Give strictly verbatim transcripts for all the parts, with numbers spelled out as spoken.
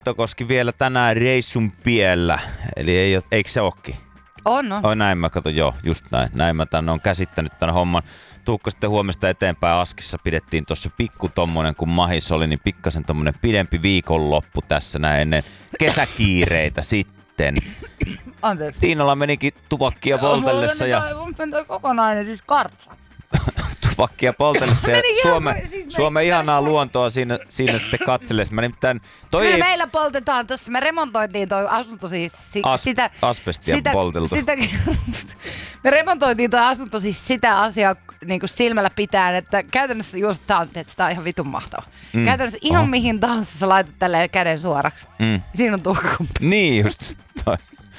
Koski vielä tänään reissun piellä, eli ei ole, eikö se ookin? On, on. Oh, näin mä katon, joo, just näin. Näin mä tänne on käsittänyt tämän homman. Tuukka sitten huomista eteenpäin Askissa pidettiin tuossa pikku tommonen, kun mahis oli, niin pikkasen tommonen pidempi viikonloppu tässä näin ennen kesäkiireitä sitten. Anteeksi. Tiinalla menikin tupakkia poltellessa ja... Mun meni toi kokonainen siis kartsa. Tupakkia poltellessa ja Suome, siis Suomen ihanaa luontoa siinä, siinä sitten katsellessa. Mä nimittäin... Toi me ei... Meillä poltetaan tuossa, me remontoitiin toi asunto siis... Si, As, sitä, asbestia sitä, polteltu. Sitä, me remontoitiin toi asunto siis sitä asiaa niin kuin silmällä pitäen, että käytännössä just tää on, että tää on ihan vitun mahtava. Mm. Käytännössä ihan oh. mihin tahansa sä laitat tälleen käden suoraksi. Mm. Siinä on tuhkakumpi. Niin just. Toi,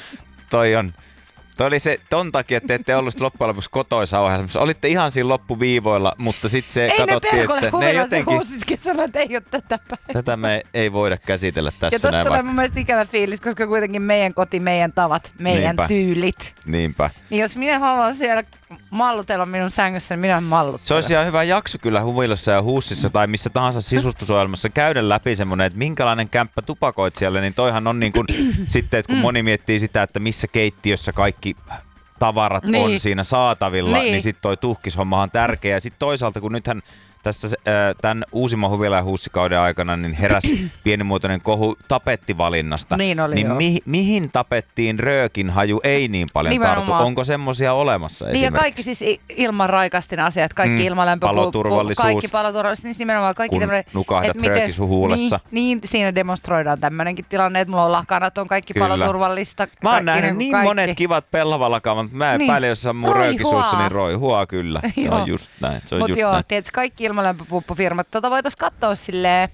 toi on... Toi oli se ton takia, että ette ollut loppujen lopuksi kotoisa ohjelmassa. Olitte ihan siinä loppuviivoilla, mutta sitten se ei katsottiin, että... Ei ne perkele jotenkin... huusiskin sanoi, että ei ole tätä päivää. Tätä me ei voida käsitellä tässä. Ja tosta näin tulee vaikka... mun mielestä ikävä fiilis, koska kuitenkin meidän koti, meidän tavat, meidän Niinpä. tyylit. Niinpä. Niin jos minä haluan siellä mallutella minun sängyssä, niin minä malluttelen. Se olisi ihan hyvä jakso kyllä Huvilassa ja Hussissa tai missä tahansa sisustusohjelmassa käydä läpi semmoinen, että minkälainen kämppä tupakoit siellä, niin toihan on niin kuin sitten, että kun mm. moni miettii sitä, että missä keittiössä kaikki tavarat niin. on siinä saatavilla, niin, niin sitten toi tuhkishomma on tärkeä. Ja sitten toisaalta, kun nythän tässä äh, tämän uusimman Huvila ja Hussikauden aikana niin heräsi pienimuotoinen kohu tapettivalinnasta. Niin oli niin joo. mi- mihin tapettiin röökin haju ei niin paljon Nimenomaan. tartu? Onko semmoisia olemassa niin esimerkiksi? Ja kaikki siis ilman raikastin asiat, kaikki mm, ilmalämpö, paloturvallisuus, kaikki paloturvallisuus, niin nimenomaan kaikki tämmöinen, kun nukahdat röökisuhuulessa. Niin, niin, siinä demonstroidaan tämmöinenkin tilanne, että mulla on lakanat, on kaikki Kyllä. paloturvallista. Mä oon nähnyt niin, niin kaikki. monet kivat pellavalakamat, mutta mä en niin. päälle, jos on mun röökisuussa, niin roihua kyllä. Se on just näin. Se on Mut just joo, näin. tietysti kaikki ilmalämpöpumppufirmat, tota voitais katsoa silleen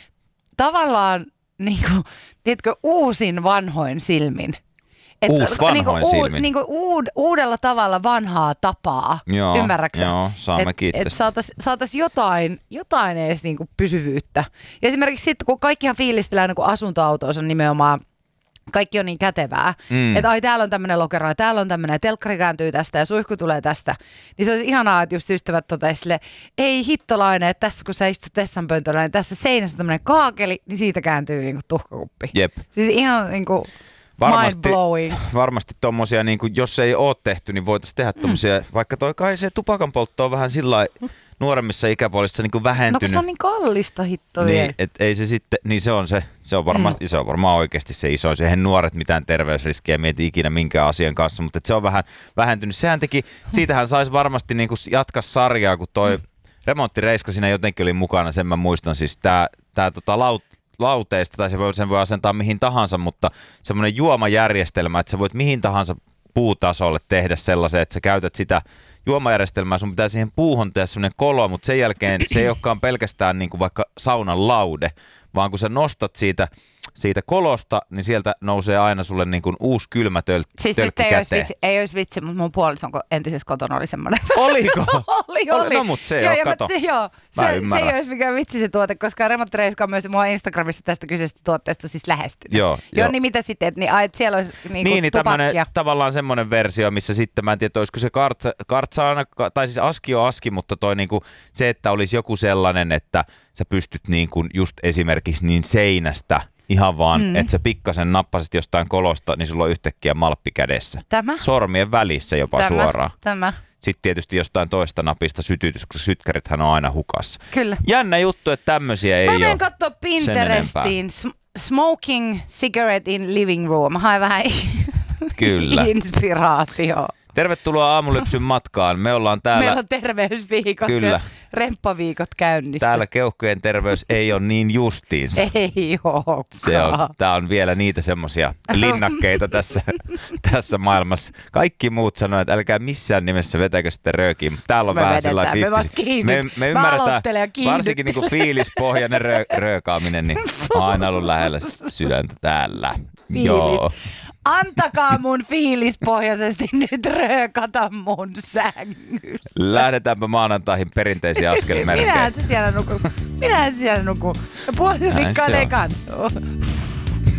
tavallaan niinku, tiedätkö, uusin vanhoin silmin. Et, Uusi vanhoin niinku, silmin. Niinku uud, uudella tavalla vanhaa tapaa, joo, ymmärräksä? Joo, saamme että et saatais, saatais jotain, jotain edes niinku pysyvyyttä. Ja esimerkiksi sitten, kun kaikkihan fiilistellään niin asuntoautoissa on nimenomaan, kaikki on niin kätevää, mm. että ai täällä on tämmöinen lokero ja täällä on tämmöinen, telkkari kääntyy tästä ja suihku tulee tästä. Niin se olisi ihanaa, että just ystävät toteisivat silleen, ei hittolainen, että tässä kun sä istut vessanpöntöllä, niin tässä seinässä on tämmöinen kaakeli, niin siitä kääntyy niinku tuhkakuppi. Jep. Siis ihan niinku varmasti, mind-blowing. Varmasti tommosia, niin kuin, jos ei ole tehty, niin voitaisiin tehdä tommosia, mm. vaikka toi kai se tupakan poltto on vähän sillä nuoremmissa ikäpuolissa niin kuin vähentynyt. No kun se on niin kallista hittoa. Niin, et ei se sitten, niin se on se, se on varmaan, mm. se on varmaan oikeasti se iso. Eihän nuoret mitään terveysriskiä mieti ikinä minkään asian kanssa, mutta se on vähän vähentynyt. Sehän teki, siitähän saisi varmasti niin kuin jatkaa sarjaa, kun toi mm. remonttireiska siinä jotenkin oli mukana, sen mä muistan. Siis tää, tää tota laut, lauteista, tai se voi, sen voi asentaa mihin tahansa, mutta semmoinen juomajärjestelmä, että sä voit mihin tahansa puutasolle tehdä sellaisen, että sä käytät sitä juomajärjestelmää, sun pitää siihen puuhun tehdä semmoinen kolo, mutta sen jälkeen se ei olekaan pelkästään niin kuin vaikka saunan laude, vaan kun sä nostat siitä, siitä kolosta, niin sieltä nousee aina sulle niin kuin uusi kylmä tölkki Siis nyt ei olisi, vitsi, ei olisi vitsi, mutta mun puolison entisessä kotona oli semmoinen. Oliko? oli, oli. No mutta se joo, ei ole, kato. Mä, joo, mä se, se ei olisi mikään vitsi se tuote, koska Remonttireiska on myös mua Instagramissa tästä kyseisestä tuotteesta siis lähestynyt. Joo, joo. joo. Niin mitä sitten, että, niin, ai, että siellä olisi niinku niin, niin tupakkia. Tavallaan semmoinen versio, missä sitten mä en tiedä, olisiko se kartsa, kartsa aina, tai siis aski on aski, mutta toi niinku se, että olisi joku sellainen, että sä pystyt niinku just esimerkiksi niin seinästä ihan vaan, mm. että sä pikkasen nappasit jostain kolosta, niin sulla on yhtäkkiä malppi kädessä. Tämä? Sormien välissä jopa Tämä. suoraan. Tämä. Sitten tietysti jostain toista napista sytytys, koska sytkärithän on aina hukassa. Kyllä. Jännä juttu, että tämmöisiä ei ole. Mä menen katsoa Pinterestiin Smoking Cigarette in Living Room. Mä haen vähän Kyllä. inspiraatio. Tervetuloa Aamulypsyn matkaan. Me ollaan täällä... Meillä on terveysviikot Kyllä. ja remppaviikot käynnissä. Täällä keuhkojen terveys ei ole niin justiinsa. Ei olekaan. Se on, tää on vielä niitä semmosia linnakkeita tässä, tässä maailmassa. Kaikki muut sanoo, että älkää missään nimessä vetäkö sitten röökiä. Täällä on me vähän sellainen viisikymmentä. Me, me, me ymmärretään, varsinkin niinku fiilispohjainen rö, röökaaminen, niin on aina ollut lähellä sydäntä täällä. Fiilis. Joo. Antakaa mun fiilispohjaisesti nyt röökata mun sängyssä. Lähdetäänpä maanantaihin perinteisiä askelmerkkejä. Minähän siellä nuku. Minähän siellä nuku. Ja puoliso vikkaa ne kanssa.